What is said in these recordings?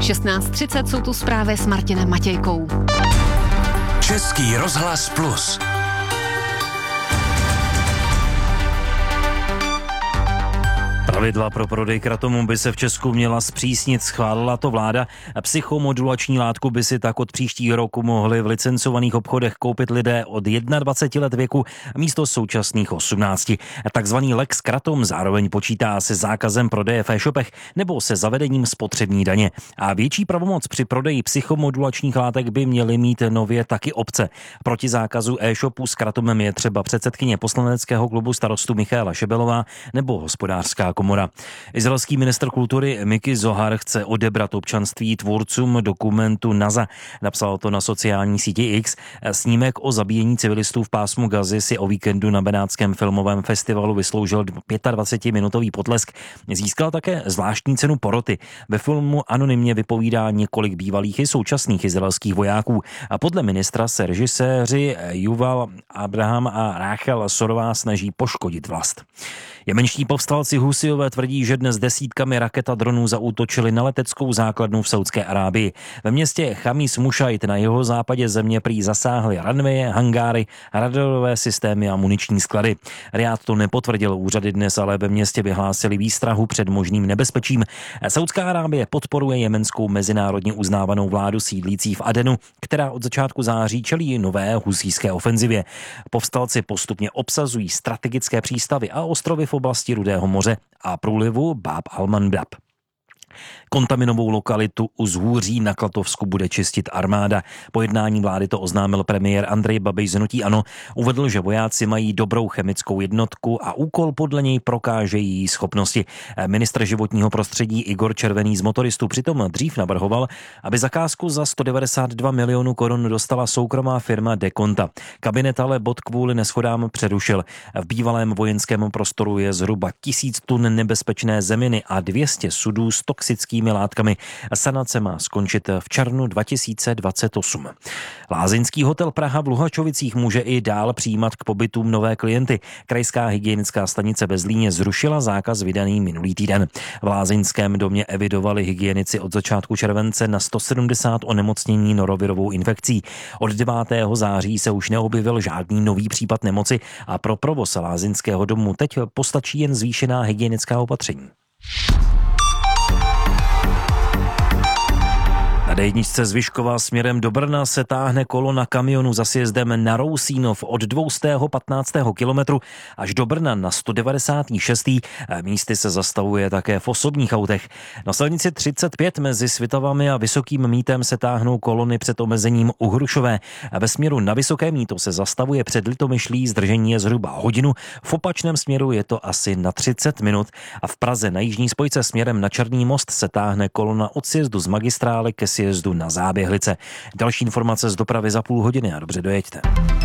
16:30 jsou tu zprávy s Martinem Matějkou. Český rozhlas Plus. Pravidla pro prodej kratomu by se v Česku měla zpřísnit, schválila to vláda. Psychomodulační látku by si tak od příštího roku mohli v licencovaných obchodech koupit lidé od 21 let věku místo současných 18. Takzvaný Lex Kratom zároveň počítá se zákazem prodeje v e-shopech nebo se zavedením spotřební daně. A větší pravomoc při prodeji psychomodulačních látek by měly mít nově taky obce. Proti zákazu e-shopů s kratomem je třeba předsedkyně poslaneckého klubu Starostů Michaela Šebelová nebo Hospodářská komora. Izraelský ministr kultury Miki Zohar chce odebrat občanství tvůrcům dokumentu NASA. Napsal to na sociální síti X. Snímek o zabíjení civilistů v pásmu Gazy si o víkendu na Benátském filmovém festivalu vysloužil 25-minutový potlesk. Získal také zvláštní cenu poroty. Ve filmu anonymně vypovídá několik bývalých i současných izraelských vojáků. A podle ministra se režiséři Yuval Abraham a Rachel Sorová snaží poškodit vlast. Jemenští povstalci Husijové tvrdí, že dnes desítkami raket a dronů zaútočili na leteckou základnu v Saudské Arábii. Ve městě Chamis Mušajt na jihozápadě země prý zasáhly runwaye, hangáry, radarové systémy a muniční sklady. Riád to nepotvrdil, úřady dnes ale ve městě vyhlásili výstrahu před možným nebezpečím. Saudská Arábie podporuje jemenskou mezinárodně uznávanou vládu sídlící v Adenu, která od začátku září čelí nové husijské ofenzivě. Povstalci postupně obsazují strategické přístavy a ostrovy v oblasti Rudého moře a průlivu Bab al-Mandab. Kontaminovou lokalitu u Zhůří na Klatovsku bude čistit armáda. Po jednání vlády to oznámil premiér Andrej Babiš z hnutí ANO. Uvedl, že vojáci mají dobrou chemickou jednotku a úkol podle něj prokáže její schopnosti. Ministr životního prostředí Igor Červený z Motoristů přitom dřív navrhoval, aby zakázku za 192 milionů korun dostala soukromá firma Dekonta. Kabinet ale bod kvůli neshodám přerušil. V bývalém vojenském prostoru je zhruba 1000 tun nebezpečné zeminy a 200 sudů s toxickými látkami. Sanace má skončit v červnu 2028. Lázeňský hotel Praha v Luhačovicích může i dál přijímat k pobytům nové klienty. Krajská hygienická stanice ve Zlíně zrušila zákaz vydaný minulý týden. V lázeňském domě evidovali hygienici od začátku července na 170 onemocnění norovirovou infekcí. Od 9. září se už neobjevil žádný nový případ nemoci a pro provoz lázeňského domu teď postačí jen zvýšená hygienická opatření. Na D1 z Vyškova směrem do Brna se táhne kolona kamionu za sjezdem na Rousínov od 215. kilometru až do Brna na 196. Místy se zastavuje také v osobních autech. Na silnici 35 mezi Svitavami a Vysokým Mítem se táhnou kolony před omezením u Hrušové. Ve směru na Vysoké Míto se zastavuje před Litomyšlí, zdržení je zhruba hodinu, v opačném směru je to asi na 30 minut a v Praze na jižní spojce směrem na Černý most se táhne kolona od sjezdu z magistrály ke sjezdu na Záběhlice. Další informace z dopravy za půl hodiny a dobře dojeďte.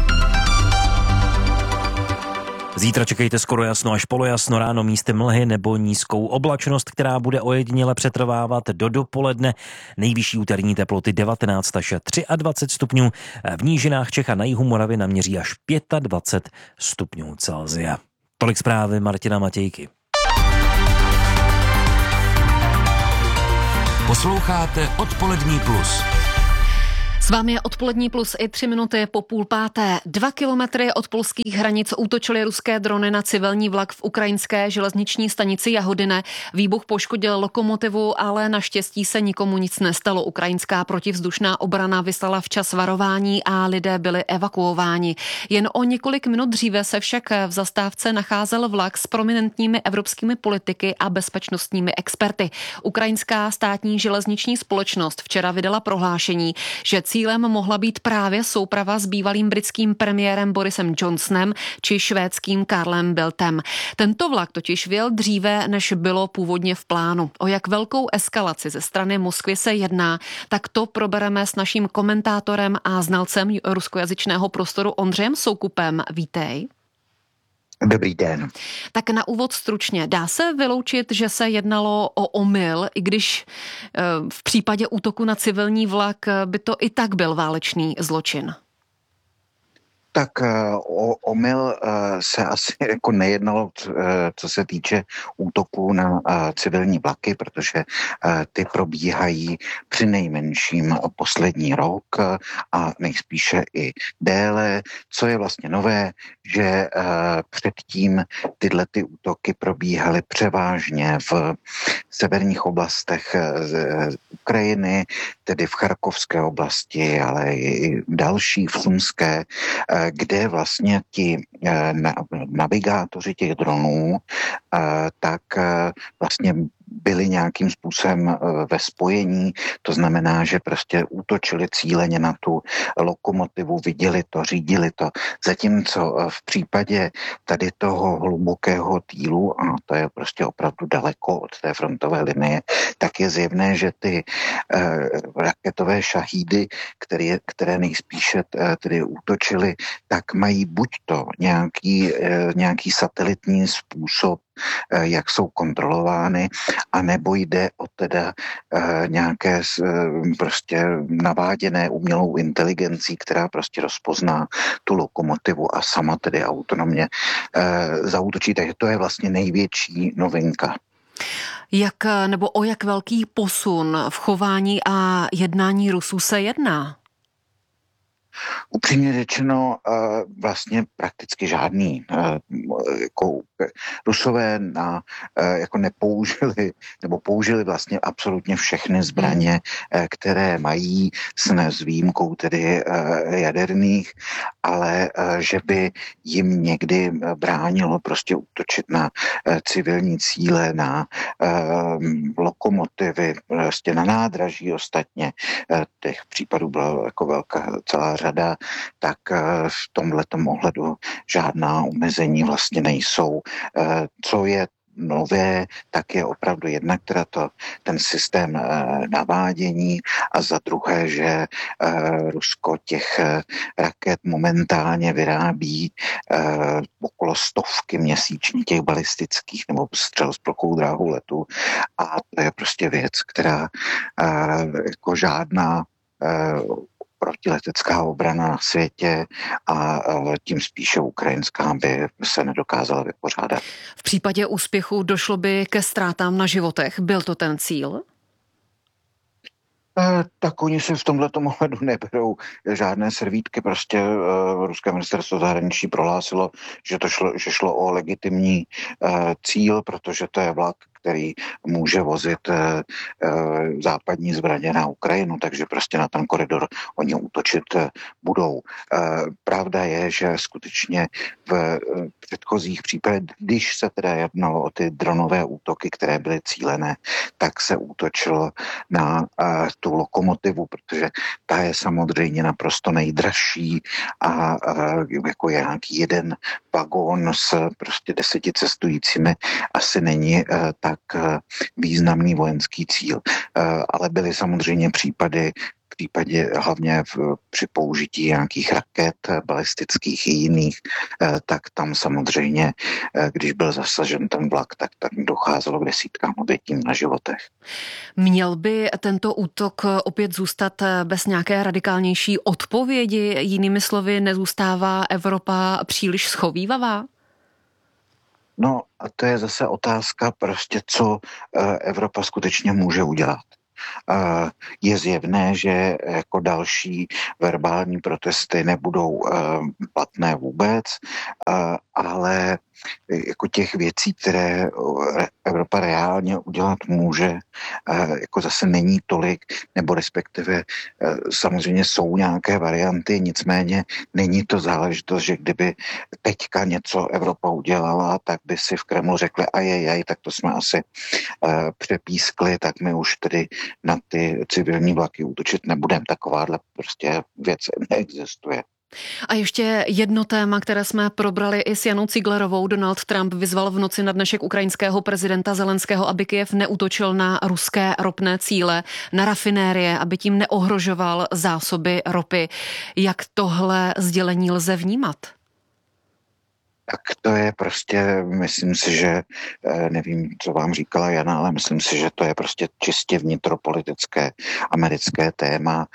Zítra čekejte skoro jasno až polojasno, ráno místy mlhy nebo nízkou oblačnost, která bude ojediněle přetrvávat do dopoledne. Nejvyšší úterní teploty 19 až 23 stupňů. V nížinách Čech a na jihu Moravy naměří až 25 stupňů Celsia. Tolik zprávy Martina Matějky. Posloucháte Odpolední plus. S vámi je Odpolední plus i 3 minuty po 4:30. 2 kilometry od polských hranic útočily ruské drony na civilní vlak v ukrajinské železniční stanici Jahodine. Výbuch poškodil lokomotivu, ale naštěstí se nikomu nic nestalo. Ukrajinská protivzdušná obrana vyslala včas varování a lidé byli evakuováni. Jen o několik minut dříve se však v zastávce nacházel vlak s prominentními evropskými politiky a bezpečnostními experty. Ukrajinská státní železniční společnost včera vydala prohlášení, že cílem mohla být právě souprava s bývalým britským premiérem Borisem Johnsonem či švédským Karlem Bildtem. Tento vlak totiž vyjel dříve, než bylo původně v plánu. O jak velkou eskalaci ze strany Moskvy se jedná, tak to probereme s naším komentátorem a znalcem ruskojazyčného prostoru Ondřejem Soukupem. Vítej. Dobrý den. Tak na úvod stručně. Dá se vyloučit, že se jednalo o omyl, i když v případě útoku na civilní vlak by to i tak byl válečný zločin? Tak o omyl se asi jako nejednalo, co se týče útoků na civilní vlaky, protože ty probíhají přinejmenším poslední rok a nejspíše i déle. Co je vlastně nové, že předtím tyhle ty útoky probíhaly převážně v severních oblastech z Ukrajiny, tedy v Charkovské oblasti, ale i další, v Sumské, kde vlastně ti navigátoři těch dronů tak vlastně byli nějakým způsobem ve spojení, to znamená, že prostě útočili cíleně na tu lokomotivu, viděli to, řídili to. Zatímco v případě tady toho hlubokého týlu, a to je prostě opravdu daleko od té frontové linie, tak je zjevné, že ty raketové šahídy, které nejspíše tedy útočily, tak mají buď to nějaký satelitní způsob, jak jsou kontrolovány, anebo jde o teda nějaké prostě naváděné umělou inteligencí, která prostě rozpozná tu lokomotivu a sama tedy autonomně zaútočí. Takže to je vlastně největší novinka. O jak velký posun v chování a jednání Rusů se jedná? Upřímně řečeno, vlastně prakticky žádný. Jako Rusové jako nepoužili, nebo použili vlastně absolutně všechny zbraně, které mají, s výjimkou tedy jaderných, ale že by jim někdy bránilo prostě útočit na civilní cíle, na lokomotivy, prostě na nádraží ostatně. Těch případů byla jako velká celá řada, tak v tomhletom ohledu žádná omezení vlastně nejsou. Co je nové, tak je opravdu jednak teda ten systém navádění a za druhé, že Rusko těch raket momentálně vyrábí okolo 100 měsíčně, těch balistických nebo střel s plochou dráhou letu, a to je prostě věc, která jako žádná protiletecká obrana na světě a tím spíše ukrajinská by se nedokázala vypořádat. V případě úspěchu došlo by ke ztrátám na životech. Byl to ten cíl? Tak oni se v tomhletom ohledu neberou žádné servítky. Prostě ruské ministerstvo zahraničí prohlásilo, že šlo o legitimní cíl, protože to je vlak, který může vozit západní zbraně na Ukrajinu, takže prostě na ten koridor oni útočit budou. Pravda je, že skutečně v předchozích případech, když se teda jednalo o ty dronové útoky, které byly cílené, tak se útočilo na tu lokomotivu, protože ta je samozřejmě naprosto nejdražší a jako nějaký jeden vagón s prostě 10 cestujícími asi není tak významný vojenský cíl. Ale byly samozřejmě případy hlavně při použití nějakých raket balistických i jiných, tak tam samozřejmě, když byl zasažen ten vlak, tak docházelo k desítkám obětí na životech. Měl by tento útok opět zůstat bez nějaké radikálnější odpovědi? Jinými slovy, nezůstává Evropa příliš schovívavá? No a to je zase otázka prostě, co Evropa skutečně může udělat. Je zjevné, že jako další verbální protesty nebudou platné vůbec, ale jako těch věcí, které Evropa reálně udělat může, jako zase není tolik, nebo respektive samozřejmě jsou nějaké varianty, nicméně není to záležitost, že kdyby teďka něco Evropa udělala, tak by si v Kremlu řekli tak to jsme asi přepískli, tak my už tedy na ty civilní vlaky útočit nebudeme. Takováhle prostě věc neexistuje. A ještě jedno téma, které jsme probrali i s Janou Ciglerovou. Donald Trump vyzval v noci na dnešek ukrajinského prezidenta Zelenského, aby Kyjev neútočil na ruské ropné cíle, na rafinérie, aby tím neohrožoval zásoby ropy. Jak tohle sdělení lze vnímat? Tak to je prostě, myslím si, že nevím, co vám říkala Jana, ale myslím si, že to je prostě čistě vnitropolitické americké téma,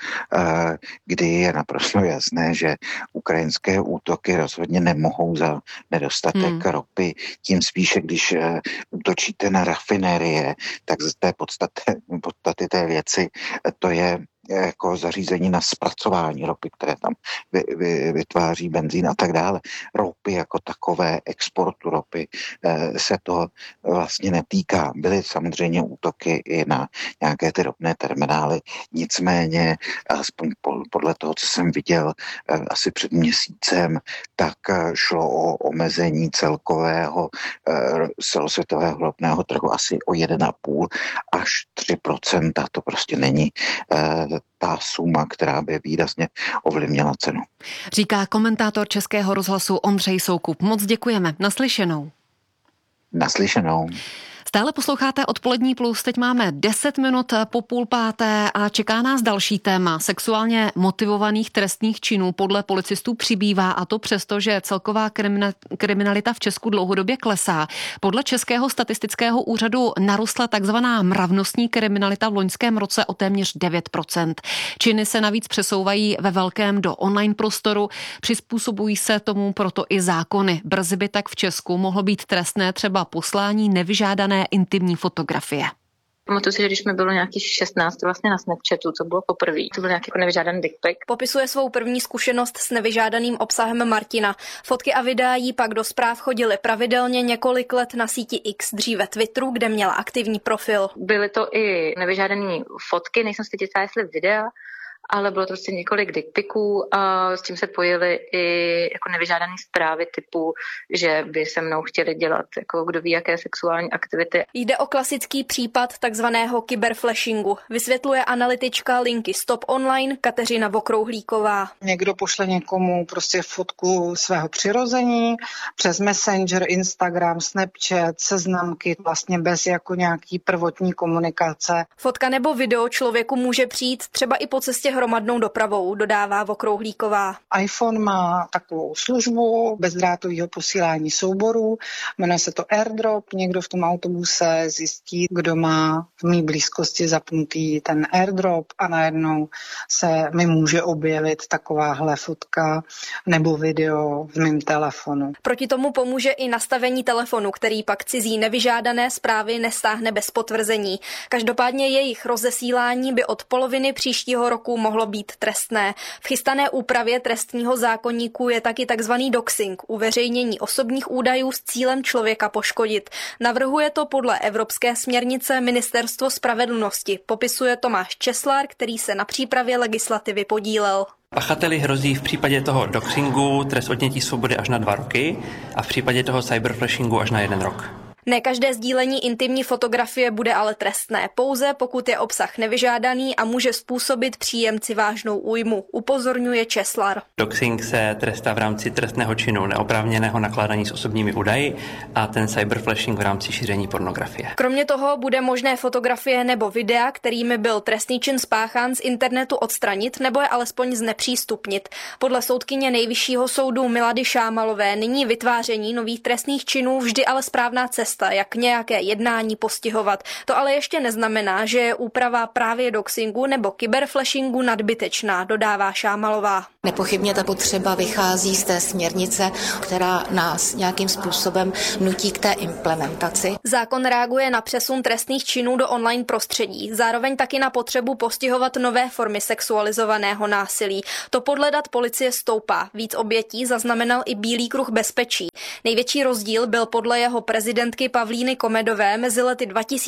kdy je naprosto jasné, že ukrajinské útoky rozhodně nemohou za nedostatek ropy. Tím spíše, když útočíte na rafinérie, tak z té podstaty té věci to je jako zařízení na zpracování ropy, které tam vytváří benzín a tak dále. Ropy jako takové, exportu ropy se to vlastně netýká. Byly samozřejmě útoky i na nějaké ty ropné terminály, nicméně aspoň podle toho, co jsem viděl asi před měsícem, tak šlo o omezení celkového celosvětového ropného trhu asi o 1,5 až 3%. To prostě není ta suma, která by výrazně ovlivnila cenu. Říká komentátor Českého rozhlasu Ondřej Soukup. Moc děkujeme. Naslyšenou. Naslyšenou. Stále posloucháte Odpolední plus, teď máme 10 minut po 4:30 a čeká nás další téma. Sexuálně motivovaných trestných činů podle policistů přibývá, a to přesto, že celková kriminalita v Česku dlouhodobě klesá. Podle Českého statistického úřadu narostla takzvaná mravnostní kriminalita v loňském roce o téměř 9%. Činy se navíc přesouvají ve velkém do online prostoru, přizpůsobují se tomu proto i zákony. Brzy by tak v Česku mohlo být trestné třeba poslání nevyžádané intimní fotografie. Pamatuju si, že když mi bylo nějakých 16 vlastně na Snapchatu, to bylo poprvé, to byl nějaký jako nevyžádaný dickpic. Popisuje svou první zkušenost s nevyžádaným obsahem Martina. Fotky a videa jí pak do zpráv chodily pravidelně několik let na síti X, dříve Twitteru, kde měla aktivní profil. Byly to i nevyžádané fotky, nejsem si jistá, jestli videa, ale bylo to prostě několik dickpiků a s tím se pojily i jako nevyžádané zprávy typu, že by se mnou chtěli dělat jako kdo ví jaké sexuální aktivity. Jde o klasický případ takzvaného kyberflashingu. Vysvětluje analytička linky Stop Online Kateřina Vokrouhlíková. Někdo pošle někomu prostě fotku svého přirození přes Messenger, Instagram, Snapchat, seznamky, vlastně bez jako nějaký prvotní komunikace. Fotka nebo video člověku může přijít třeba i po cestě hromadnou dopravou, dodává Vokrouhlíková. iPhone má takovou službu bezdrátového posílání souborů, jmenuje se to AirDrop, někdo v tom autobuse zjistí, kdo má v mý blízkosti zapnutý ten AirDrop a najednou se mi může objevit takováhle fotka nebo video v mém telefonu. Proti tomu pomůže i nastavení telefonu, který pak cizí nevyžádané zprávy nestáhne bez potvrzení. Každopádně jejich rozesílání by od poloviny příštího roku mohlo být trestné. V chystané úpravě trestního zákoníku je taky takzvaný doxing, uveřejnění osobních údajů s cílem člověka poškodit. Navrhuje to podle evropské směrnice Ministerstvo spravedlnosti, popisuje Tomáš Česlar, který se na přípravě legislativy podílel. Pachateli hrozí v případě toho doxingu trest odnětí svobody až na 2 roky a v případě toho cyberflashingu až na 1 rok. Ne každé sdílení intimní fotografie bude ale trestné, pouze pokud je obsah nevyžádaný a může způsobit příjemci vážnou újmu, upozorňuje Česlar. Doxing se trestá v rámci trestného činu neoprávněného nakládání s osobními údaji a ten cyberflashing v rámci šíření pornografie. Kromě toho bude možné fotografie nebo videa, kterými byl trestný čin spáchán, z internetu odstranit nebo je alespoň znepřístupnit. Podle soudkyně Nejvyššího soudu Milady Šámalové není vytváření nových trestných činů vždy ale správná cesta, jak nějaké jednání postihovat. To ale ještě neznamená, že je úprava právě doxingu nebo kyberflashingu nadbytečná, dodává Šámalová. Nepochybně ta potřeba vychází z té směrnice, která nás nějakým způsobem nutí k té implementaci. Zákon reaguje na přesun trestných činů do online prostředí, zároveň taky na potřebu postihovat nové formy sexualizovaného násilí. To podle dat policie stoupá. Víc obětí zaznamenal i Bílý kruh bezpečí. Největší rozdíl byl podle jeho prezidentky Pavlíny Komedové mezi lety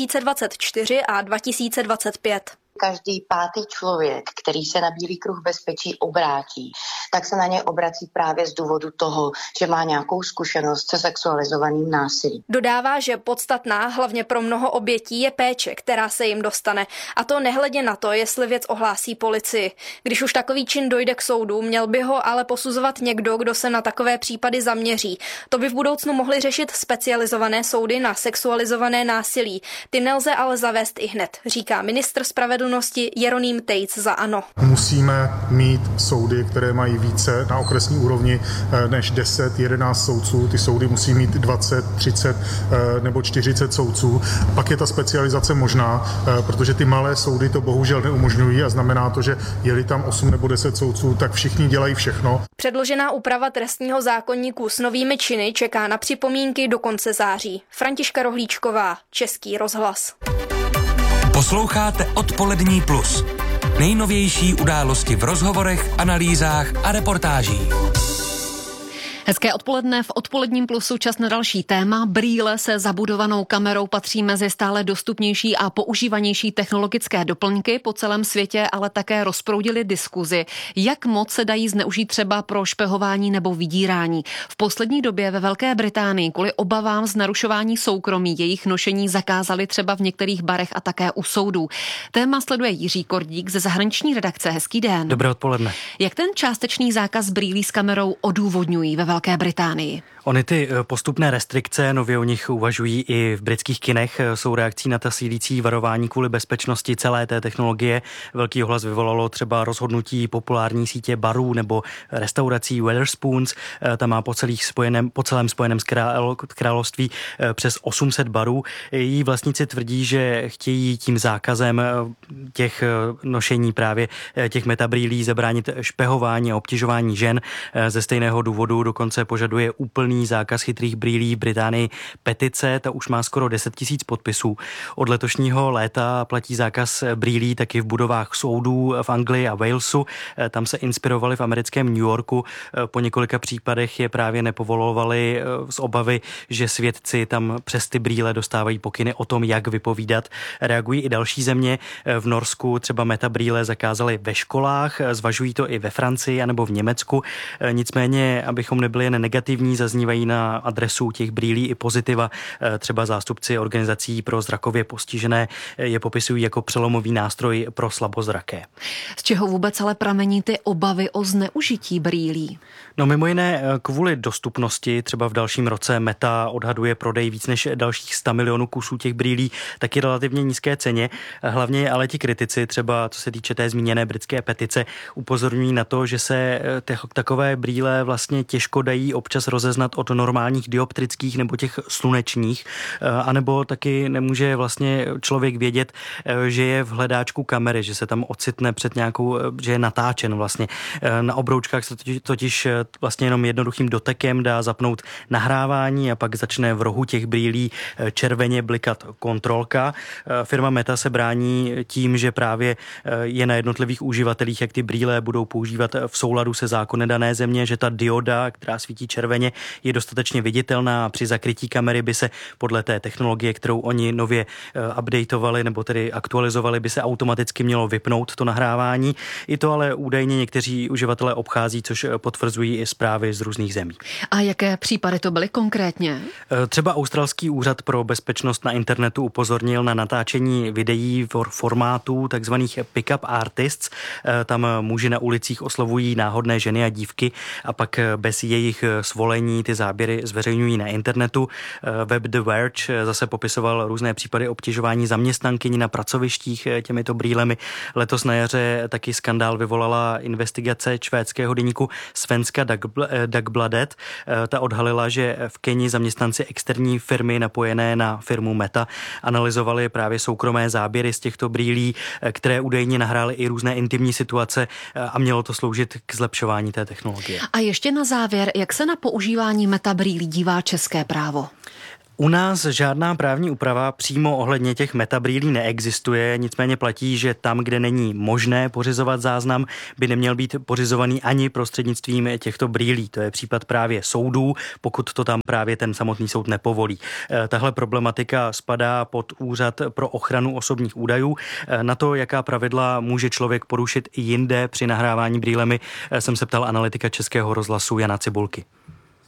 2024 a 2025. Každý 5. člověk, který se na Bílý kruh bezpečí obrátí, tak se na ně obrací právě z důvodu toho, že má nějakou zkušenost se sexualizovaným násilím. Dodává, že podstatná hlavně pro mnoho obětí je péče, která se jim dostane. A to nehledě na to, jestli věc ohlásí policii. Když už takový čin dojde k soudu, měl by ho ale posuzovat někdo, kdo se na takové případy zaměří. To by v budoucnu mohly řešit specializované soudy na sexualizované násilí. Ty nelze ale zavést i hned, říká ministr spravedlnosti spravedlnosti Jeroným Tejc za ANO. Musíme mít soudy, které mají více na okresní úrovni než 10-11 soudců. Ty soudy musí mít 20, 30 nebo 40 soudců. Pak je ta specializace možná, protože ty malé soudy to bohužel neumožňují a znamená to, že je-li tam 8 nebo 10 soudců, tak všichni dělají všechno. Předložená úprava trestního zákoníku s novými činy čeká na připomínky do konce září. Františka Rohlíčková, Český rozhlas. Posloucháte Odpolední plus. Nejnovější události v rozhovorech, analýzách a reportážích. Hezké odpoledne v Odpoledním plusu, čas na další téma. Brýle se zabudovanou kamerou patří mezi stále dostupnější a používanější technologické doplňky po celém světě, ale také rozproudily diskuzi, jak moc se dají zneužít třeba pro špehování nebo vydírání. V poslední době ve Velké Británii kvůli obavám z narušování soukromí jejich nošení zakázali třeba v některých barech a také u soudů. Téma sleduje Jiří Kordík ze zahraniční redakce. Hezký den. Dobré odpoledne. Jak ten částečný zákaz brýlí s kamerou odůvodňují ve Velké Británii? Ony ty postupné restrikce, nově o nich uvažují i v britských kinech, jsou reakcí na ta sílící varování kvůli bezpečnosti celé té technologie. Velký ohlas vyvolalo třeba rozhodnutí populární sítě barů nebo restaurací Wetherspoons. Ta má po celém Spojeném království přes 800 barů. Její vlastníci tvrdí, že chtějí tím zákazem těch nošení právě těch metabrýlí zabránit špehování a obtěžování žen. Ze stejného důvodu dokonce požaduje úplný zákaz chytrých brýlí v Británii petice, ta už má skoro 10 000 podpisů. Od letošního léta platí zákaz brýlí taky v budovách soudů v Anglii a Walesu. Tam se inspirovali v americkém New Yorku. Po několika případech je právě nepovolovali z obavy, že svědci tam přes ty brýle dostávají pokyny o tom, jak vypovídat. Reagují i další země. V Norsku třeba metabrýle zakázali ve školách, zvažují to i ve Francii anebo v Německu. Nicméně, abychom nebyli jen negativní, zaznívají na adresu těch brýlí i pozitiva. Třeba zástupci organizací pro zrakově postižené je popisují jako přelomový nástroj pro slabozraké. Z čeho vůbec ale pramení ty obavy o zneužití brýlí? No mimo jiné kvůli dostupnosti, třeba v dalším roce Meta odhaduje prodej víc než dalších 100 milionů kusů těch brýlí, taky relativně nízké ceně. Hlavně ale ti kritici, třeba co se týče té zmíněné britské petice, upozorňují na to, že se takové brýle vlastně těžko dají občas rozeznat od normálních dioptrických nebo těch slunečních, anebo taky nemůže vlastně člověk vědět, že je v hledáčku kamery, že se tam ocitne před nějakou, že je natáčen vlastně. Na obroučkách se totiž vlastně jenom jednoduchým dotekem dá zapnout nahrávání a pak začne v rohu těch brýlí červeně blikat kontrolka. Firma Meta se brání tím, že právě je na jednotlivých uživatelích, jak ty brýle budou používat v souladu se zákony dané země, že ta dioda, která svítí červeně, je dostatečně viditelná a při zakrytí kamery by se podle té technologie, kterou oni nově updateovali nebo tedy aktualizovali, by se automaticky mělo vypnout to nahrávání. I to ale údajně někteří uživatelé obchází, což potvrzují i zprávy z různých zemí. A jaké případy to byly konkrétně? Třeba australský úřad pro bezpečnost na internetu upozornil na natáčení videí v formátu takzvaných pick-up artists. Tam muži na ulicích oslovují náhodné ženy a dívky a pak bez jejich svolení ty záběry zveřejňují na internetu. Web The Verge zase popisoval různé případy obtěžování zaměstnankyní na pracovištích těmito brýlemi. Letos na jaře taky skandál vyvolala investigace švédského deníku Svenska Dagbladet. Ta odhalila, že v Keni zaměstnanci externí firmy napojené na firmu Meta analyzovali právě soukromé záběry z těchto brýlí, které údajně nahrály i různé intimní situace a mělo to sloužit k zlepšování té technologie. A ještě na závěr, jak se na používání metabrýlí dívá české právo? U nás žádná právní úprava přímo ohledně těch metabrýlí neexistuje, nicméně platí, že tam, kde není možné pořizovat záznam, by neměl být pořizovaný ani prostřednictvím těchto brýlí. To je případ právě soudů, pokud to tam právě ten samotný soud nepovolí. Tahle problematika spadá pod Úřad pro ochranu osobních údajů. Na to, jaká pravidla může člověk porušit i jinde při nahrávání brýlemi, jsem se ptal analytika Českého rozhlasu Jana Cibulky.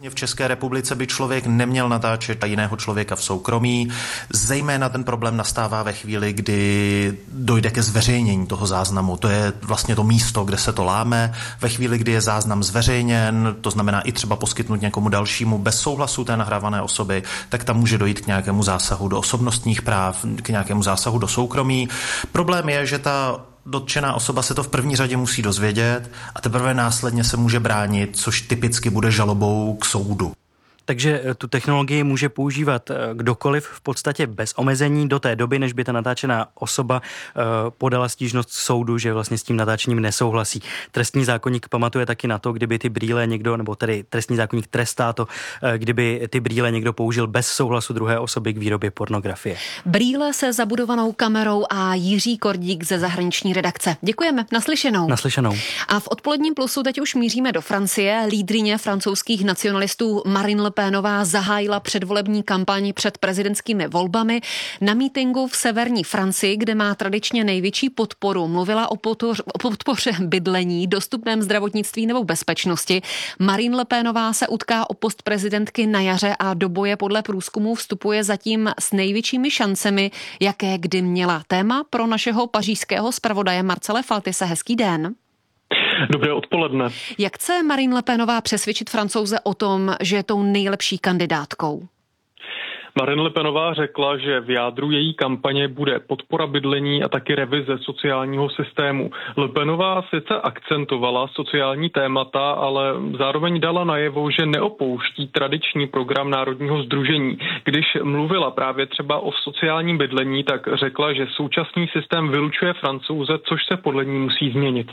V České republice by člověk neměl natáčet jiného člověka v soukromí. Zejména ten problém nastává ve chvíli, kdy dojde ke zveřejnění toho záznamu. To je vlastně to místo, kde se to láme. Ve chvíli, kdy je záznam zveřejněn, to znamená i třeba poskytnut někomu dalšímu bez souhlasu té nahrávané osoby, tak tam může dojít k nějakému zásahu do osobnostních práv, k nějakému zásahu do soukromí. Problém je, že ta dotčená osoba se to v první řadě musí dozvědět a teprve následně se může bránit, což typicky bude žalobou k soudu. Takže tu technologii může používat kdokoliv v podstatě bez omezení do té doby, než by ta natáčená osoba podala stížnost soudu, že vlastně s tím natáčením nesouhlasí. Trestní zákoník pamatuje taky na to, kdyby ty brýle někdo, nebo tedy trestní zákoník trestá to, kdyby ty brýle někdo použil bez souhlasu druhé osoby k výrobě pornografie. Brýle se zabudovanou kamerou a Jiří Kordík ze zahraniční redakce. Děkujeme, naslyšenou. Naslyšenou. A v odpoledním plusu teď už míříme do Francie. Lídryně francouzských nacionalistů Marine Le Penová zahájila předvolební kampaň před prezidentskými volbami. Na mítinku v severní Francii, kde má tradičně největší podporu, mluvila o podpoře bydlení, dostupném zdravotnictví nebo bezpečnosti. Marine Le Penová se utká o post prezidentky na jaře a do boje podle průzkumů vstupuje zatím s největšími šancemi, jaké kdy měla. Téma pro našeho pařížského zpravodaje Marcele Faltise. Hezký den. Dobré odpoledne. Jak chce Marine Le Penová přesvědčit Francouze o tom, že je tou nejlepší kandidátkou? Marine Le Penová řekla, že v jádru její kampaně bude podpora bydlení a taky revize sociálního systému. Le Penová sice akcentovala sociální témata, ale zároveň dala najevo, že neopouští tradiční program Národního sdružení. Když mluvila právě třeba o sociálním bydlení, tak řekla, že současný systém vylučuje Francouze, což se podle ní musí změnit.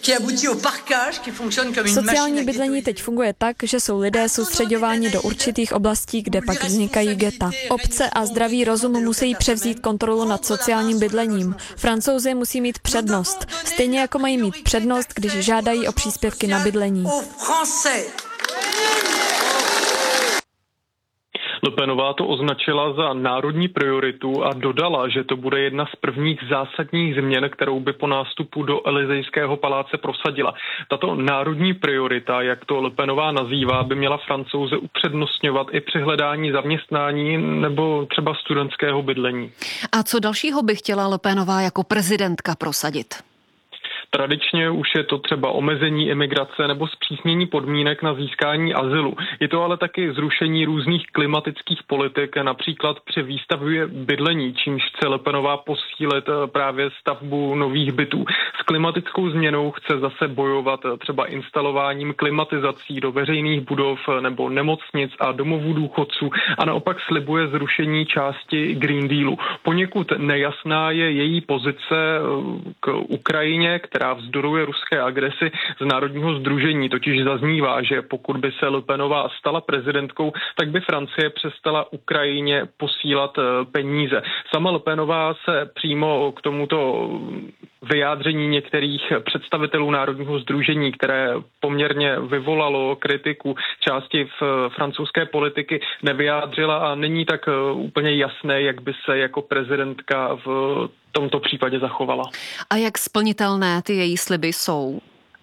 Sociální bydlení teď funguje tak, že jsou lidé soustředováni do určitých oblastí, kde pak vznikají geta. Obce a zdravý rozum musí převzít kontrolu nad sociálním bydlením. Francouzi musí mít přednost, stejně jako mají mít přednost, když žádají o příspěvky na bydlení. Le Penová to označila za národní prioritu a dodala, že to bude jedna z prvních zásadních změn, kterou by po nástupu do Elysejského paláce prosadila. Tato národní priorita, jak to Le Penová nazývá, by měla Francouze upřednostňovat i při hledání zaměstnání nebo třeba studentského bydlení. A co dalšího by chtěla Le Penová jako prezidentka prosadit? Tradičně už je to třeba omezení imigrace nebo zpřísnění podmínek na získání azylu. Je to ale taky zrušení různých klimatických politik, například při výstavbě bydlení, čímž chce Le Penová posílit právě stavbu nových bytů. S klimatickou změnou chce zase bojovat třeba instalováním klimatizací do veřejných budov nebo nemocnic a domovů důchodců a naopak slibuje zrušení části Green Dealu. Poněkud nejasná je její pozice k Ukrajině, která vzdoruje ruské agresi z Národního sdružení. Totiž zaznívá, že pokud by se Le Penová stala prezidentkou, tak by Francie přestala Ukrajině posílat peníze. Sama Le Penová se přímo k tomuto vyjádření některých představitelů Národního sdružení, které poměrně vyvolalo kritiku části v francouzské politiky, nevyjádřila a není tak úplně jasné, jak by se jako prezidentka v tomto případě zachovala. A jak splnitelné ty její sliby jsou?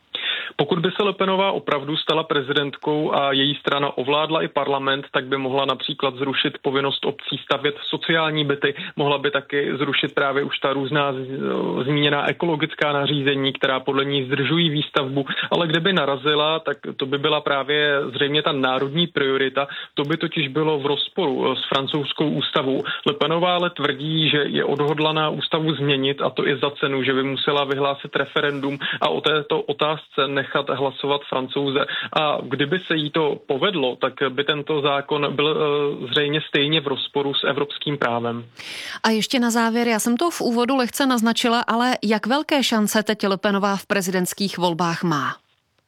Pokud by se Le Penová opravdu stala prezidentkou a její strana ovládla i parlament, tak by mohla například zrušit povinnost obcí stavět sociální byty, mohla by taky zrušit právě už ta různá zmíněná ekologická nařízení, která podle ní zdržují výstavbu, ale kde by narazila, tak to by byla právě zřejmě ta národní priorita, to by totiž bylo v rozporu s francouzskou ústavou. Le Penová ale tvrdí, že je odhodlaná ústavu změnit a to i za cenu, že by musela vyhlásit referendum a o této otázce nechat hlasovat Francouze. A kdyby se jí to povedlo, tak by tento zákon byl zřejmě stejně v rozporu s evropským právem. A ještě na závěr, já jsem to v úvodu lehce naznačila, ale jak velké šance teď Le Penová v prezidentských volbách má?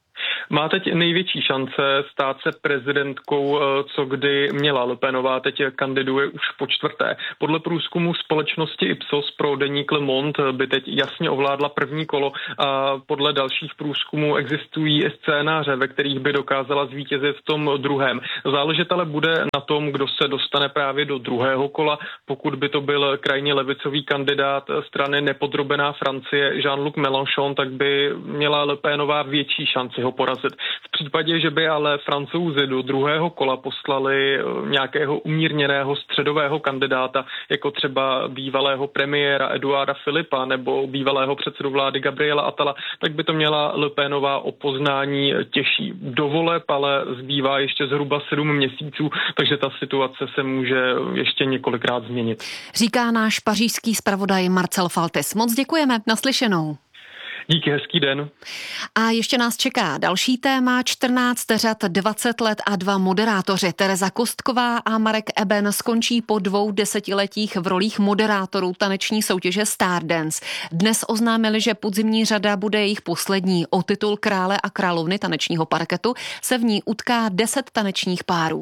Má teď největší šance stát se prezidentkou, co kdy měla. Le Penová teď kandiduje už po čtvrté. Podle průzkumu společnosti Ipsos pro deník Le Monde by teď jasně ovládla první kolo a podle dalších průzkumů existují i scénáře, ve kterých by dokázala zvítězit v tom druhém. Záležet ale bude na tom, kdo se dostane právě do druhého kola. Pokud by to byl krajně levicový kandidát strany nepodrobená Francie Jean-Luc Mélenchon, tak by měla Le Penová větší šanci ho porazit. souhlasit. V případě, že by ale Francouzi do druhého kola poslali nějakého umírněného středového kandidáta, jako třeba bývalého premiéra Eduarda Philippa nebo bývalého předsedu vlády Gabriela Attala, tak by to měla Le Penová o poznání těžší. Do voleb ale zbývá ještě zhruba 7 měsíců, takže ta situace se může ještě několikrát změnit. Říká náš pařížský zpravodaj Marcel Faltes. Moc děkujeme, naslyšenou. Díky, hezký den. A ještě nás čeká další téma, 14 řad, 20 let a 2 moderátoři. Tereza Kostková a Marek Eben skončí po 2 desetiletích v rolích moderátorů taneční soutěže Stardance. Dnes oznámili, že podzimní řada bude jejich poslední. O titul krále a královny tanečního parketu se v ní utká 10 tanečních párů.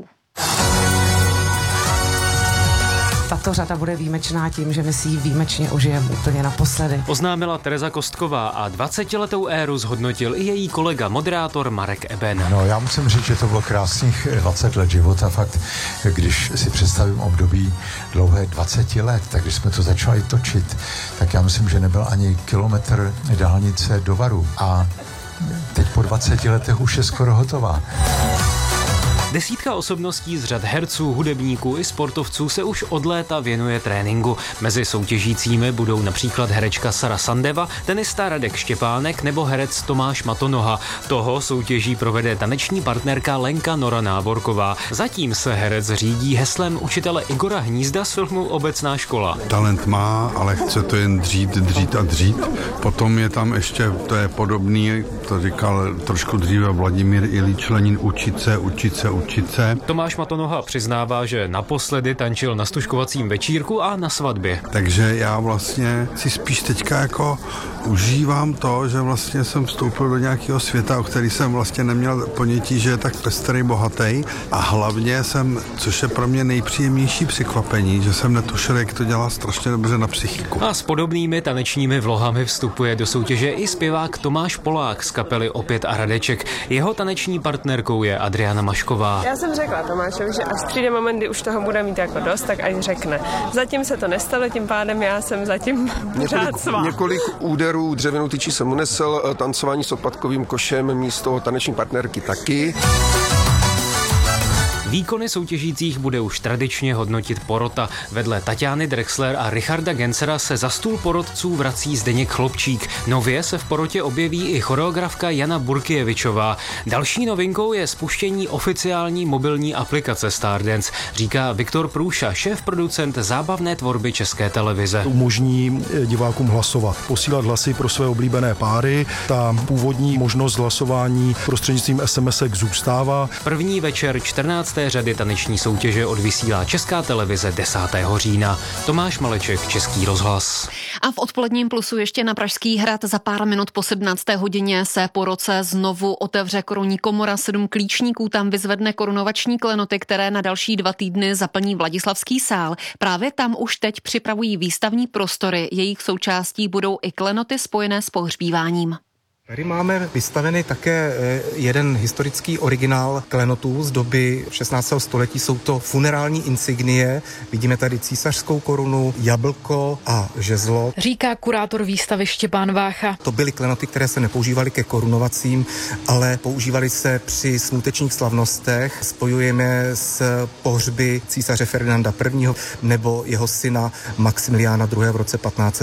Tato řada bude výjimečná tím, že my si ji výjimečně užijeme úplně naposledy. Oznámila Tereza Kostková a 20letou éru zhodnotil i její kolega moderátor Marek Eben. No, já musím říct, že to bylo krásných 20 let života. Fakt, když si představím období dlouhé 20 let, tak když jsme to začali točit, tak já myslím, že nebyl ani kilometr dálnice do Varu. A teď po 20 letech už je skoro hotová. Desítka osobností z řad herců, hudebníků i sportovců se už od léta věnuje tréninku. Mezi soutěžícími budou například herečka Sara Sandeva, tenista Radek Štěpánek nebo herec Tomáš Matonoha. Toho soutěží provede taneční partnerka Lenka Nora Náborková. Zatím se herec řídí heslem učitele Igora Hnízda z filmu Obecná škola. Talent má, ale chce to jen dřít a dřít. Potom je tam ještě, to je podobný, to říkal trošku dříve Vladimír Iljič Lenin, učit se. Tomáš Matonoha přiznává, že naposledy tančil na stužkovacím večírku a na svatbě. Takže já vlastně si spíš teďka jako užívám to, že vlastně jsem vstoupil do nějakého světa, o který jsem vlastně neměl ponětí, že je tak pestrý, bohatý, a hlavně jsem, což je pro mě nejpříjemnější překvapení, že jsem netušil, jak to dělá strašně dobře na psychiku. A s podobnými tanečními vlohami vstupuje do soutěže i zpěvák Tomáš Polák z kapely Opět a Radeček. Jeho taneční partnerkou je Adriana Mašková. Já jsem řekla Tomášovi, že až přijde moment, kdy už toho bude mít jako dost, tak ať řekne. Zatím se to nestalo, tím pádem já jsem zatím pořád svá. Několik úderů dřevěnou tyčí jsem unesl, tancování s odpadkovým košem místo taneční partnerky taky. Výkony soutěžících bude už tradičně hodnotit porota. Vedle Tatiany Drexler a Richarda Gensera se za stůl porotců vrací Zdeněk Chlopčík. Nově se v porotě objeví i choreografka Jana Burkjevičová. Další novinkou je spuštění oficiální mobilní aplikace Stardance, říká Viktor Průša, šéf-producent zábavné tvorby České televize. Umožní divákům hlasovat, posílat hlasy pro své oblíbené páry. Ta původní možnost hlasování prostřednictvím SMS-ek zůstává. První večer 14. řady taneční soutěže odvysílá Česká televize 10. října. Tomáš Maleček, Český rozhlas. A v odpoledním plusu ještě na Pražský hrad za pár minut po 17. hodině se po roce znovu otevře korunní komora. 7 klíčníků tam vyzvedne korunovační klenoty, které na další 2 týdny zaplní Vladislavský sál. Právě tam už teď připravují výstavní prostory. Jejich součástí budou i klenoty spojené s pohřbíváním. Tady máme vystavený také jeden historický originál klenotů z doby 16. století. Jsou to funerální insignie. Vidíme tady císařskou korunu, jablko a žezlo. Říká kurátor výstavy Štěpán Vácha. To byly klenoty, které se nepoužívaly ke korunovacím, ale používaly se při smutečních slavnostech. Spojujeme s pohřby císaře Ferdinanda I. nebo jeho syna Maximiliána II. V roce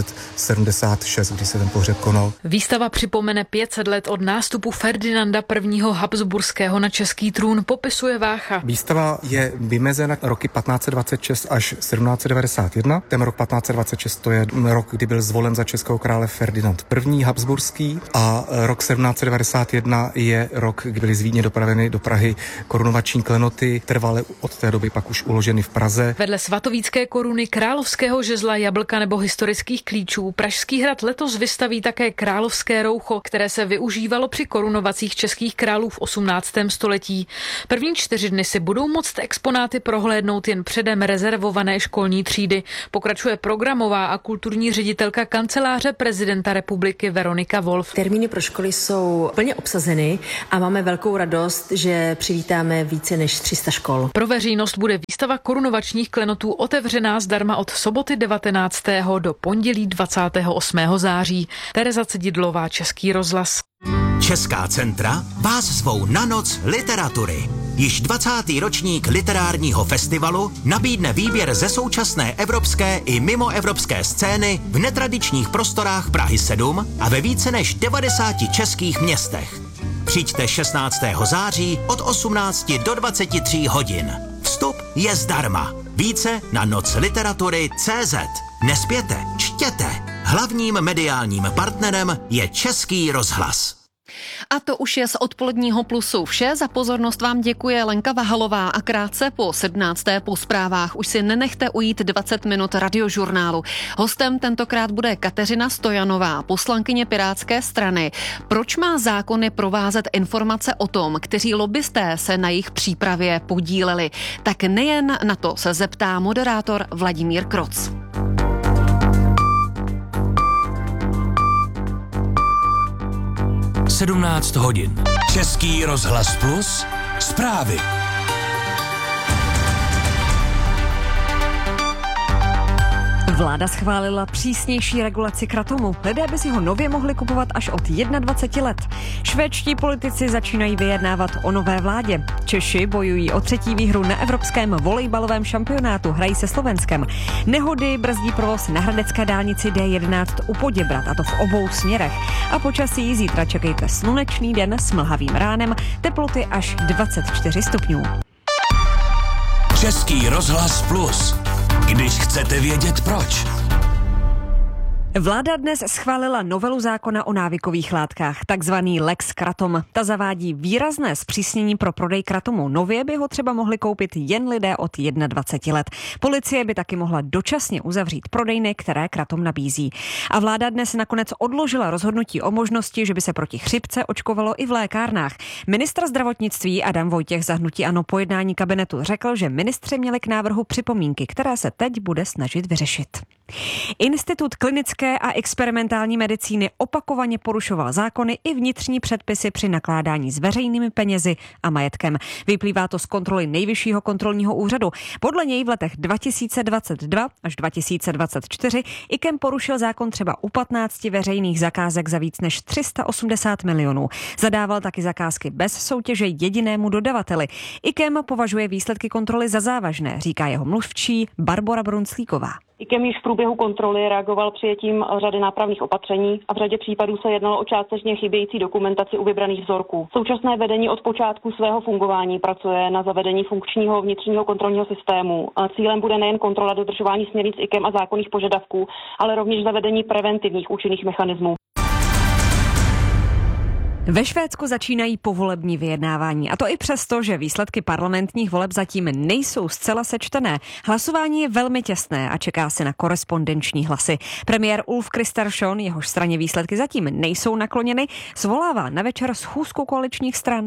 1576, kdy se ten pohřeb konal. Výstava připomene 500 let od nástupu Ferdinanda I. Habsburského na český trůn, popisuje Vácha. Výstava je vymezena roky 1526 až 1791. Ten rok 1526 to je rok, kdy byl zvolen za českého krále Ferdinand I. Habsburský, a rok 1791 je rok, kdy byly z Vídně dopraveny do Prahy korunovační klenoty, trvale od té doby pak už uloženy v Praze. Vedle svatovícké koruny, královského žezla, jablka nebo historických klíčů Pražský hrad letos vystaví také královské roucho, které se využívalo při korunovacích českých králů v 18. století. První 4 dny si budou moct exponáty prohlédnout jen předem rezervované školní třídy. Pokračuje programová a kulturní ředitelka kanceláře prezidenta republiky Veronika Wolf. Termíny pro školy jsou plně obsazeny a máme velkou radost, že přivítáme více než 300 škol. Pro veřejnost bude výstava korunovačních klenotů otevřená zdarma od soboty 19. do pondělí 28. září. Tereza Cedidlová, Český rozhlas. Česká centra vás zvou na noc literatury. Již 20. ročník literárního festivalu nabídne výběr ze současné evropské i mimoevropské scény v netradičních prostorách Prahy 7 a ve více než 90 českých městech. Přijďte 16. září od 18 do 23 hodin. Vstup je zdarma. Více na nocliteratury.cz. Nespěte, čtěte. Hlavním mediálním partnerem je Český rozhlas. A to už je z odpoledního Plusu vše. Za pozornost vám děkuje Lenka Vahalová a krátce po 17. po zprávách už si nenechte ujít 20 minut radiožurnálu. Hostem tentokrát bude Kateřina Stojanová, poslankyně Pirátské strany. Proč má zákony provázet informace o tom, kteří lobbysté se na jejich přípravě podíleli? Tak nejen na to se zeptá moderátor Vladimír Kroc. 17 hodin. Český rozhlas Plus. Zprávy. Vláda schválila přísnější regulaci kratomu. Lidé by si ho nově mohli kupovat až od 21 let. Švédští politici začínají vyjednávat o nové vládě. Češi bojují o 3. výhru na evropském volejbalovém šampionátu, hrají se Slovenskem. Nehody brzdí provoz na hradecké dálnici D11 u Poděbrad, a to v obou směrech. A počasí zítra čekejte slunečný den s mlhavým ránem, teploty až 24 stupňů. Český rozhlas Plus. Když chcete vědět proč. Vláda dnes schválila novelu zákona o návykových látkách, takzvaný Lex Kratom. Ta zavádí výrazné zpřísnění pro prodej kratomu. Nově by ho třeba mohli koupit jen lidé od 21 let. Policie by taky mohla dočasně uzavřít prodejny, které kratom nabízí. A vláda dnes nakonec odložila rozhodnutí o možnosti, že by se proti chřipce očkovalo i v lékárnách. Ministr zdravotnictví Adam Vojtěch za hnutí ANO po jednání kabinetu řekl, že ministři měli k návrhu připomínky, které se teď bude snažit vyřešit. Institut klinické a experimentální medicíny opakovaně porušoval zákony i vnitřní předpisy při nakládání s veřejnými penězi a majetkem. Vyplývá to z kontroly Nejvyššího kontrolního úřadu. Podle něj v letech 2022 až 2024 IKEM porušil zákon třeba u 15 veřejných zakázek za víc než 380 milionů. Zadával taky zakázky bez soutěže jedinému dodavateli. IKEM považuje výsledky kontroly za závažné, říká jeho mluvčí Barbora Brunclíková. IKEM již v průběhu kontroly reagoval přijetím řady nápravných opatření a v řadě případů se jednalo o částečně chybějící dokumentaci u vybraných vzorků. Současné vedení od počátku svého fungování pracuje na zavedení funkčního vnitřního kontrolního systému. A cílem bude nejen kontrola dodržování směrnic IKEM a zákonných požadavků, ale rovněž zavedení preventivních účinných mechanismů. Ve Švédsku začínají povolební vyjednávání, a to i přesto, že výsledky parlamentních voleb zatím nejsou zcela sečtené. Hlasování je velmi těsné a čeká se na korespondenční hlasy. Premiér Ulf Kristersson, jehož straně výsledky zatím nejsou nakloněny, svolává na večer schůzku koaličních stran.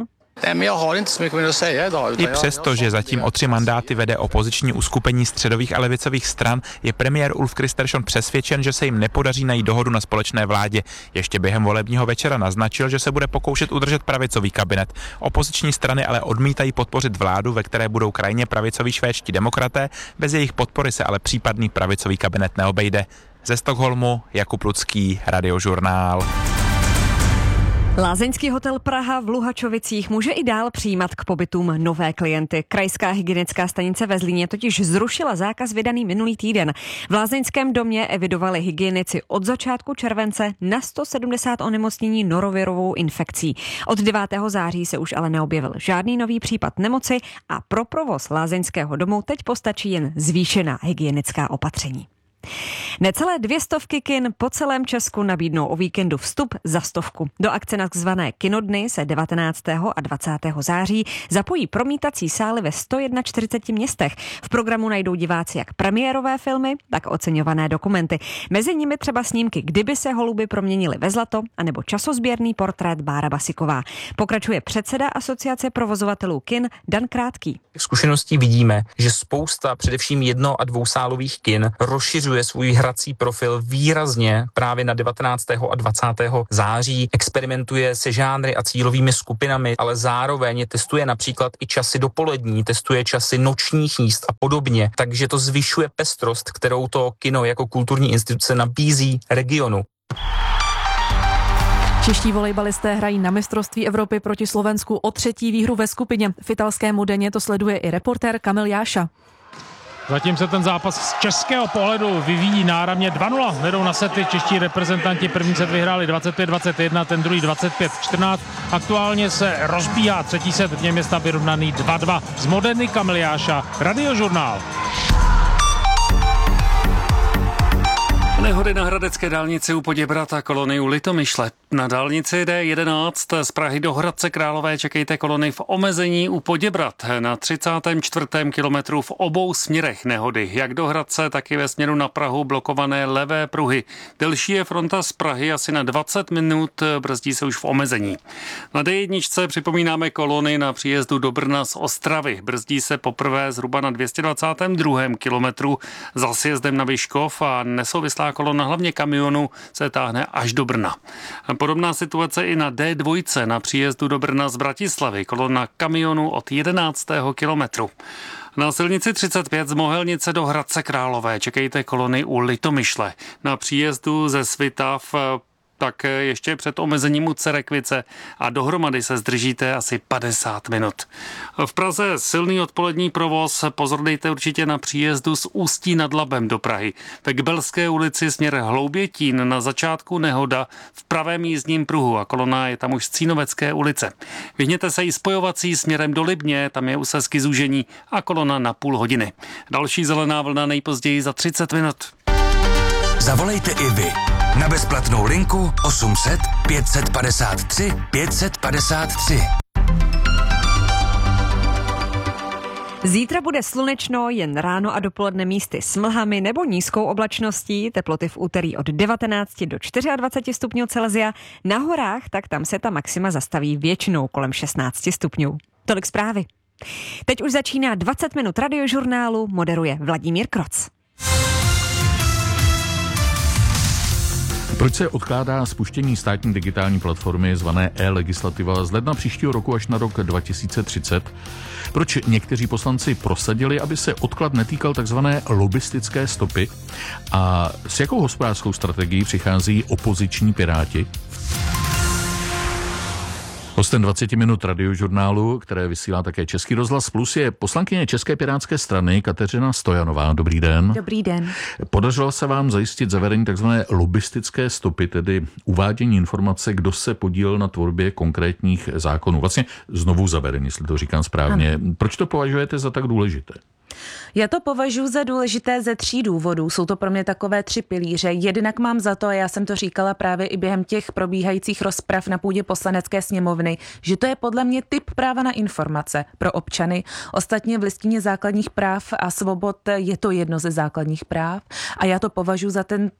I přesto, že zatím o 3 mandáty vede opoziční uskupení středových a levicových stran, je premiér Ulf Kristersson přesvědčen, že se jim nepodaří najít dohodu na společné vládě. Ještě během volebního večera naznačil, že se bude pokoušet udržet pravicový kabinet. Opoziční strany ale odmítají podpořit vládu, ve které budou krajně pravicoví švédští demokraté. Bez jejich podpory se ale případný pravicový kabinet neobejde. Ze Stockholmu Jakub Lucký, Radiožurnál. Lázeňský hotel Praha v Luhačovicích může i dál přijímat k pobytům nové klienty. Krajská hygienická stanice ve Zlíně totiž zrušila zákaz vydaný minulý týden. V lázeňském domě evidovali hygienici od začátku července na 170 onemocnění norovirovou infekcí. Od 9. září se už ale neobjevil žádný nový případ nemoci a pro provoz lázeňského domu teď postačí jen zvýšená hygienická opatření. Necelé 200 kin po celém Česku nabídnou o víkendu vstup za 100. Do akce nazvané Kinodny se 19. a 20. září zapojí promítací sály ve 141 městech. V programu najdou diváci jak premiérové filmy, tak oceňované dokumenty. Mezi nimi třeba snímky Kdyby se holuby proměnily ve zlato, anebo časozběrný portrét Bára Basiková. Pokračuje předseda Asociace provozovatelů kin Dan Krátký. Zkušeností vidíme, že spousta především 1- a 2sálových kin rozšiřuje svůj hrací profil výrazně právě na 19. a 20. září, experimentuje se žánry a cílovými skupinami, ale zároveň testuje například i časy dopolední, testuje časy nočních jízd a podobně, takže to zvyšuje pestrost, kterou to kino jako kulturní instituce nabízí regionu. Čeští volejbalisté hrají na mistrovství Evropy proti Slovensku o 3. výhru ve skupině. V italskému deně to sleduje i reportér Kamil Jáša. Zatím se ten zápas z českého pohledu vyvíjí náramně. 2-0 vedou na sety čeští reprezentanti. První set vyhráli 25-21, ten druhý 25-14. Aktuálně se rozbíhá třetí set, v něm je stav vyrovnaný 2-2. Z Modeny Kamil Jáša, Radiožurnál. Nehody na hradecké dálnici u Poděbrad kolony u Litomyšle. Na dálnici D11 z Prahy do Hradce Králové čekejte kolony v omezení u Poděbrad. Na 34. kilometru v obou směrech nehody. Jak do Hradce, tak i ve směru na Prahu blokované levé pruhy. Delší je fronta z Prahy asi na 20 minut, brzdí se už v omezení. Na D1 připomínáme kolony na příjezdu do Brna z Ostravy. Brzdí se poprvé zhruba na 222. kilometru za sjezdem na Vyškov a nesouvislá kolona hlavně kamionu se táhne až do Brna. Podobná situace i na D2 na příjezdu do Brna z Bratislavy. Kolona kamionu od 11. kilometru. Na silnici 35 z Mohelnice do Hradce Králové čekejte kolony u Litomyšle. Na příjezdu ze Svitav tak ještě před omezením u Cerekvice a dohromady se zdržíte asi 50 minut. V Praze silný odpolední provoz, pozor dejte určitě na příjezdu z Ústí nad Labem do Prahy. Ve Kbelské ulici směr Hloubětín na začátku nehoda v pravém jízdním pruhu a kolona je tam už z Cínovecké ulice. Vyhněte se i spojovací směrem do Libně, tam je u Sasky zúžení a kolona na půl hodiny. Další zelená vlna nejpozději za 30 minut. Zavolejte i vy na bezplatnou linku 800 553 553. Zítra bude slunečno, jen ráno a dopoledne místy s mlhami nebo nízkou oblačností, teploty v úterý od 19 do 24 stupňů Celsia. Na horách, tak tam se ta maxima zastaví většinou kolem 16 stupňů. Tolik zprávy. Teď už začíná 20 minut Radiožurnálu, moderuje Vladimír Kroc. Proč se odkládá spuštění státní digitální platformy zvané e-legislativa z ledna příštího roku až na rok 2030? Proč někteří poslanci prosadili, aby se odklad netýkal takzvané lobistické stopy? A s jakou hospodářskou strategií přichází opoziční Piráti? Hostem 20 minut Radiožurnálu, které vysílá také Český rozhlas Plus, je poslankyně České pirátské strany Kateřina Stojanová. Dobrý den. Dobrý den. Podařilo se vám zajistit zavedení tzv. Lobistické stopy, tedy uvádění informace, kdo se podílel na tvorbě konkrétních zákonů. Vlastně znovu zavedení, jestli to říkám správně. Ano. Proč to považujete za tak důležité? Já to považuji za důležité ze 3 důvodů. Jsou to pro mě takové 3 pilíře. Jednak mám za to, a já jsem to říkala právě i během těch probíhajících rozprav na půdě Poslanecké sněmovny, že to je podle mě typ práva na informace pro občany. Ostatně v listině základních práv a svobod je to jedno ze základních práv a já to považuji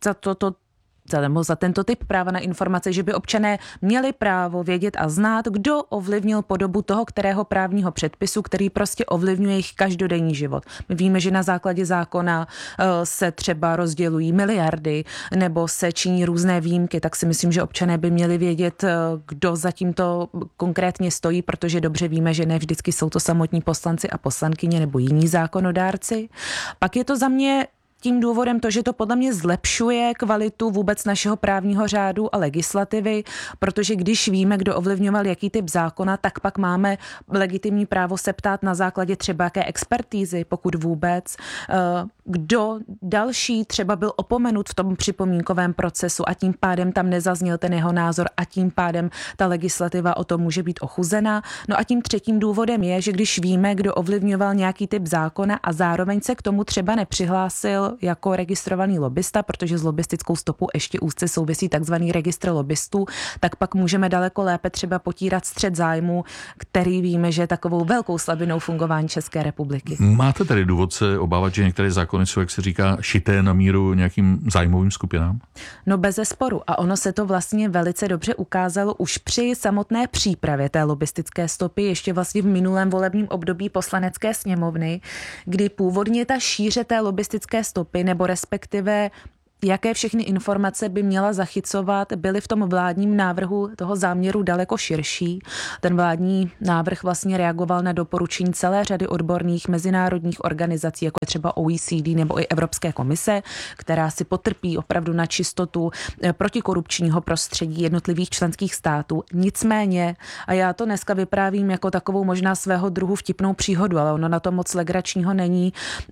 za tento typ práva na informace, že by občané měli právo vědět a znát, kdo ovlivnil podobu toho, kterého právního předpisu, který prostě ovlivňuje jejich každodenní život. My víme, že na základě zákona se třeba rozdělují miliardy nebo se činí různé výjimky, tak si myslím, že občané by měli vědět, kdo za tímto konkrétně stojí, protože dobře víme, že ne vždycky jsou to samotní poslanci a poslankyně nebo jiní zákonodárci. Pak je to za mě tím důvodem to, že to podle mě zlepšuje kvalitu vůbec našeho právního řádu a legislativy, protože když víme, kdo ovlivňoval jaký typ zákona, tak pak máme legitimní právo se ptát na základě třeba jaké expertízy, pokud vůbec, kdo další třeba byl opomenut v tom připomínkovém procesu a tím pádem tam nezazněl ten jeho názor a tím pádem ta legislativa o tom může být ochuzena. No a tím třetím důvodem je, že když víme, kdo ovlivňoval nějaký typ zákona a zároveň se k tomu třeba nepřihlásil jako registrovaný lobista, protože s lobistickou stopou ještě úzce souvisí takzvaný registr lobbystů, tak pak můžeme daleko lépe třeba potírat střet zájmu, který víme, že je takovou velkou slabinou fungování České republiky. Máte tedy důvod se obávat, že některé zákony jsou, jak se říká, šité na míru nějakým zájmovým skupinám? No bezesporu. A ono se to vlastně velice dobře ukázalo už při samotné přípravě té lobbystické stopy, ještě vlastně v minulém volebním období Poslanecké sněmovny, kdy původně ta šíře té lobbystické stopy, nebo respektive jaké všechny informace by měla zachycovat, byly v tom vládním návrhu toho záměru daleko širší. Ten vládní návrh vlastně reagoval na doporučení celé řady odborných mezinárodních organizací, jako je třeba OECD nebo i Evropské komise, která si potrpí opravdu na čistotu protikorupčního prostředí jednotlivých členských států. Nicméně, a já to dneska vyprávím jako takovou možná svého druhu vtipnou příhodu, ale ono na to moc legračního není,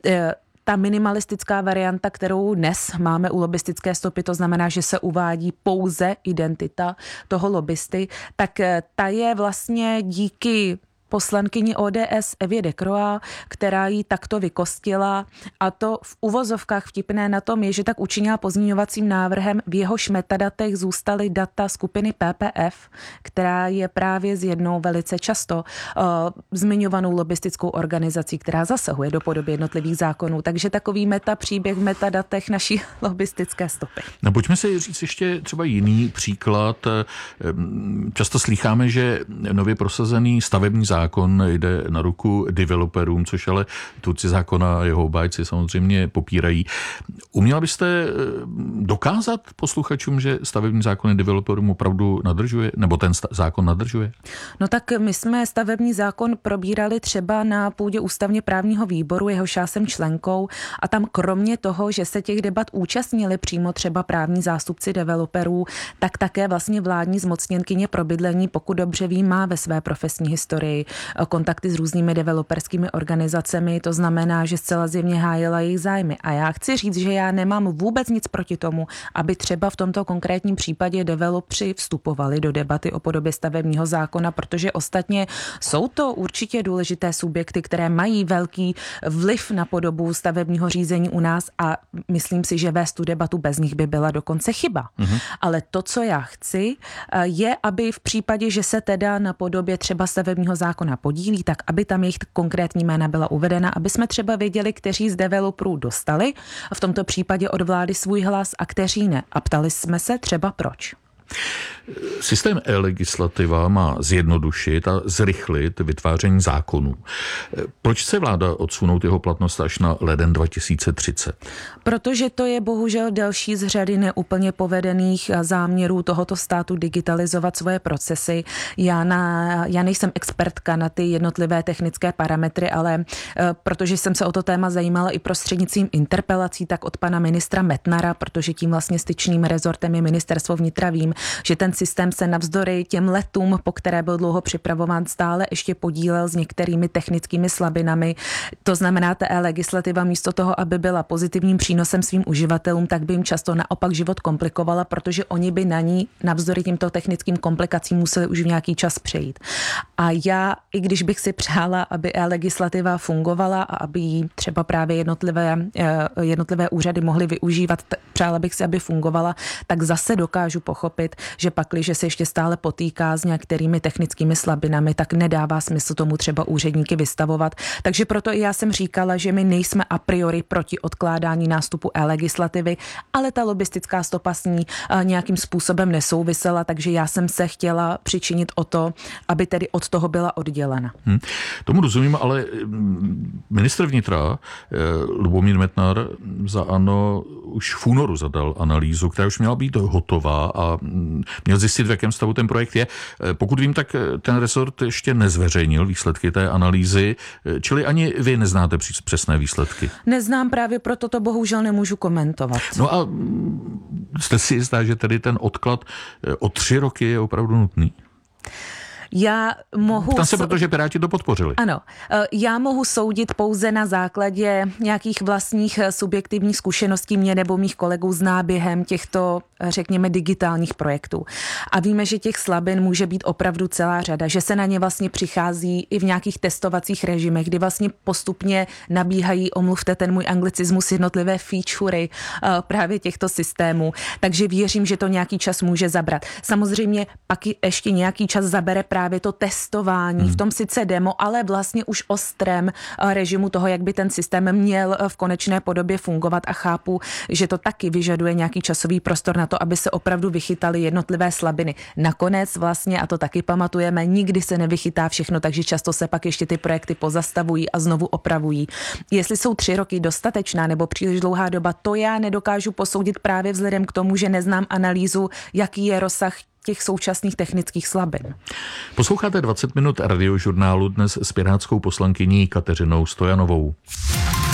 ta minimalistická varianta, kterou dnes máme u lobbystické stopy, to znamená, že se uvádí pouze identita toho lobbysty, tak ta je vlastně díky poslankyni ODS Evě Decroix, která ji takto vykostila, a to v uvozovkách vtipné na tom je, že tak učinila pozměňovacím návrhem, v jehož metadatech zůstaly data skupiny PPF, která je právě z jednou velice často zmiňovanou lobbystickou organizací, která zasahuje do podoby jednotlivých zákonů. Takže takový metapříběh v metadatech naší lobbystické stopy. No, pojďme si říct ještě třeba jiný příklad. Často slýcháme, že nově prosazený stavební zákon jde na ruku developerům, což ale tvůrci zákona a jeho obhájci samozřejmě popírají. Uměla byste dokázat posluchačům, že stavební zákon developerům opravdu nadržuje, nebo ten zákon nadržuje? No tak my jsme stavební zákon probírali třeba na půdě ústavně právního výboru, jehož já jsem členkou, a tam kromě toho, že se těch debat účastnili přímo třeba právní zástupci developerů, tak také vlastně vládní zmocněnkyně pro bydlení, pokud dobře vím, má ve své profesní historii kontakty s různými developerskými organizacemi, to znamená, že zcela zjevně hájila jejich zájmy. A já chci říct, že já nemám vůbec nic proti tomu, aby třeba v tomto konkrétním případě developři vstupovali do debaty o podobě stavebního zákona, protože ostatně jsou to určitě důležité subjekty, které mají velký vliv na podobu stavebního řízení u nás a myslím si, že vést tu debatu bez nich by byla dokonce chyba. Ale to, co já chci, je, aby v případě, že se teda na podobě třeba stavebního zákona podílí, tak aby tam jejich konkrétní jména byla uvedena, aby jsme třeba věděli, kteří z developerů dostali v tomto případě od vlády svůj hlas a kteří ne. A ptali jsme se třeba proč. Systém e-legislativa má zjednodušit a zrychlit vytváření zákonů. Proč chce vláda odsunout jeho platnost až na leden 2030? Protože to je bohužel další z řady neúplně povedených záměrů tohoto státu digitalizovat svoje procesy. Já nejsem expertka na ty jednotlivé technické parametry, ale protože jsem se o to téma zajímala i prostřednictvím interpelací, tak od pana ministra Metnara, protože tím vlastně styčným rezortem je ministerstvo vnitra, vím, že ten systém se navzdory těm letům, po které byl dlouho připravován, stále ještě podílel s některými technickými slabinami. To znamená, ta e-legislativa místo toho, aby byla pozitivním přínosem svým uživatelům, tak by jim často naopak život komplikovala, protože oni by na ní navzdory těmto technickým komplikacím museli už v nějaký čas přejít. A já, i když bych si přála, aby e-legislativa fungovala a aby ji třeba právě jednotlivé úřady mohly využívat, přála bych si, aby fungovala, tak zase dokážu pochopit, že pakliže se ještě stále potýká s některými technickými slabinami, tak nedává smysl tomu třeba úředníky vystavovat. Takže proto i já jsem říkala, že my nejsme a priori proti odkládání nástupu e-legislativy, ale ta lobistická stopa s ní nějakým způsobem nesouvisela, takže já jsem se chtěla přičinit o to, aby tedy od toho byla oddělena. Tomu rozumím, ale ministr vnitra Lubomír Metnar za ANO už v únoru zadal analýzu, která už měla být hotová a měl zjistit, v jakém stavu ten projekt je. Pokud vím, tak ten resort ještě nezveřejnil výsledky té analýzy, čili ani vy neznáte přesné výsledky. Neznám, právě proto to bohužel nemůžu komentovat. No a jste si jistá, že tedy ten odklad o 3 roky je opravdu nutný? Já mohu... Ptám se, protože Piráti to podpořili. Ano. Já mohu soudit pouze na základě nějakých vlastních subjektivních zkušeností mě nebo mých kolegů s náběhem těchto, řekněme, digitálních projektů. A víme, že těch slabin může být opravdu celá řada, že se na ně vlastně přichází i v nějakých testovacích režimech, kdy vlastně postupně nabíhají, omluvte ten můj anglicismus, jednotlivé featurey právě těchto systémů. Takže věřím, že to nějaký čas může zabrat. Samozřejmě pak ještě nějaký čas zabere právě právě to testování v tom sice demo, ale vlastně už ostrém režimu toho, jak by ten systém měl v konečné podobě fungovat, a chápu, že to taky vyžaduje nějaký časový prostor na to, aby se opravdu vychytaly jednotlivé slabiny. Nakonec vlastně, a to taky pamatujeme, nikdy se nevychytá všechno, takže často se pak ještě ty projekty pozastavují a znovu opravují. Jestli jsou 3 roky dostatečná nebo příliš dlouhá doba, to já nedokážu posoudit právě vzhledem k tomu, že neznám analýzu, jaký je rozsah těch současných technických slabin. Posloucháte 20 minut radiožurnálu dnes s pirátskou poslankyní Kateřinou Stojanovou.